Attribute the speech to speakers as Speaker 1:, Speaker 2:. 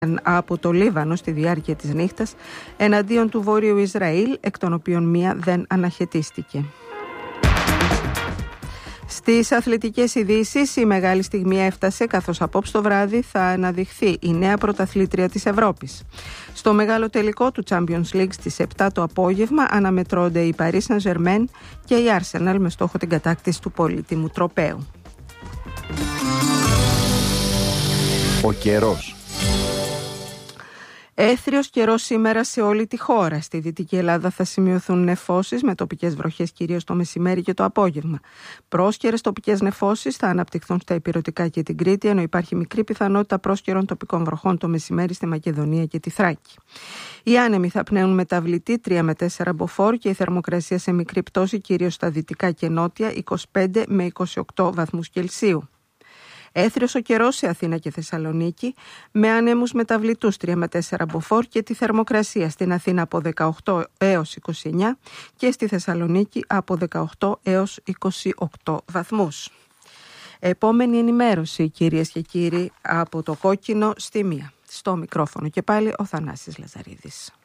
Speaker 1: από το Λίβανο στη διάρκεια της νύχτας εναντίον του Βόρειου Ισραήλ, εκ των οποίων μία δεν αναχαιτίστηκε. Στις αθλητικές ειδήσεις, η μεγάλη στιγμή έφτασε, καθώς απόψε το βράδυ θα αναδειχθεί η νέα πρωταθλήτρια της Ευρώπης. Στο μεγάλο τελικό του Champions League στις 7 το απόγευμα αναμετρώνται η Paris Saint-Germain και η Arsenal με στόχο την κατάκτηση του πολύτιμου τροπαίου.
Speaker 2: Ο καιρός.
Speaker 1: Έθριος καιρός σήμερα σε όλη τη χώρα. Στη Δυτική Ελλάδα θα σημειωθούν νεφώσεις με τοπικές βροχές κυρίως το μεσημέρι και το απόγευμα. Πρόσκαιρες τοπικές νεφώσεις θα αναπτυχθούν στα Ηπειρωτικά και την Κρήτη, ενώ υπάρχει μικρή πιθανότητα πρόσκαιρων τοπικών βροχών το μεσημέρι στη Μακεδονία και τη Θράκη. Οι άνεμοι θα πνέουν μεταβλητή 3 με 4 μποφόρ και η θερμοκρασία σε μικρή πτώση κυρίως στα δυτικά και νότια 25 με 28 βαθμούς Κελσίου. Έθριος ο καιρός σε Αθήνα και Θεσσαλονίκη με ανέμους μεταβλητούς 3 με 4 μποφόρ και τη θερμοκρασία στην Αθήνα από 18 έως 29 και στη Θεσσαλονίκη από 18 έως 28 βαθμούς. Επόμενη ενημέρωση, κυρίες και κύριοι, από το Κόκκινο στη 1. Στο μικρόφωνο και πάλι ο Θανάσης Λαζαρίδης.